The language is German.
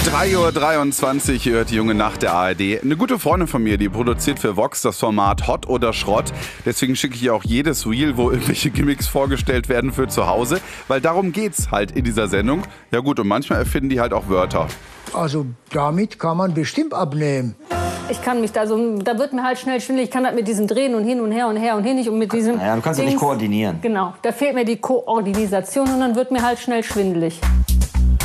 3:23 Uhr hört die junge Nacht der ARD. Eine gute Freundin von mir, die produziert für Vox das Format Hot oder Schrott. Deswegen schicke ich auch jedes Reel, wo irgendwelche Gimmicks vorgestellt werden für zu Hause. Weil darum geht's halt in dieser Sendung. Ja gut, und manchmal erfinden die halt auch Wörter. Also damit kann man bestimmt abnehmen. Ich kann mich da wird mir halt schnell schwindelig. Ich kann das mit diesem Drehen und hin und her und her und hin nicht und mit diesem. Ja, du kannst ja nicht koordinieren. Genau, da fehlt mir die Koordination und dann wird mir halt schnell schwindelig.